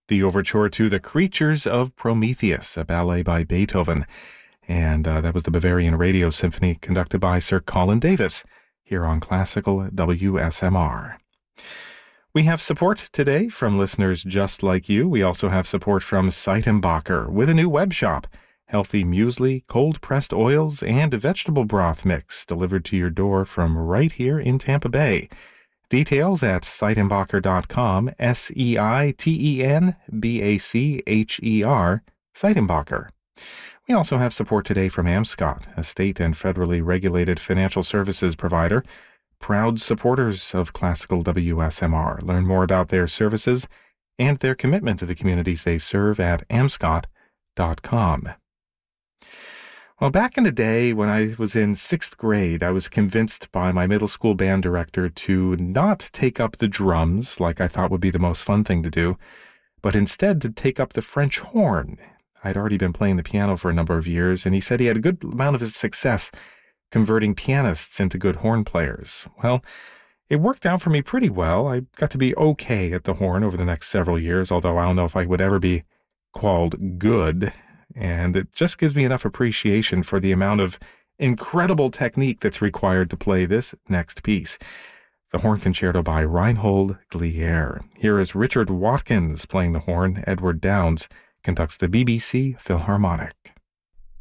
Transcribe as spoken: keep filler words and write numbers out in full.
the overture to The Creatures of Prometheus, a ballet by Beethoven. And uh, that was the Bavarian Radio Symphony conducted by Sir Colin Davis here on Classical W S M R. We have support today from listeners just like you. We also have support from Seitenbacher with a new web shop. Healthy muesli, cold-pressed oils, and a vegetable broth mix delivered to your door from right here in Tampa Bay. Details at seitenbacher dot com, S E I T E N B A C H E R, Seitenbacher. We also have support today from Amscot, a state and federally regulated financial services provider, proud supporters of Classical W S M R. Learn more about their services and their commitment to the communities they serve at amscot dot com. Well, back in the day when I was in sixth grade, I was convinced by my middle school band director to not take up the drums like I thought would be the most fun thing to do, but instead to take up the French horn. I'd already been playing the piano for a number of years, and he said he had a good amount of success converting pianists into good horn players. Well, it worked out for me pretty well. I got to be okay at the horn over the next several years, although I don't know if I would ever be called good. And it just gives me enough appreciation for the amount of incredible technique that's required to play this next piece. The Horn Concerto by Reinhold Glier. Here is Richard Watkins playing the horn. Edward Downes conducts the B B C Philharmonic.